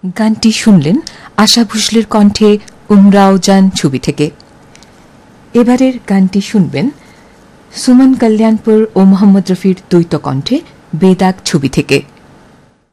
গানটি শুনলেন আশা ভোসলের কণ্ঠে উমরাও জান ছবি থেকে। এবারের গানটি শুনবেন সুমন কল্যাণপুর ও মোহাম্মদ রফির দ্বৈত কণ্ঠে বেদাগ ছবি থেকে।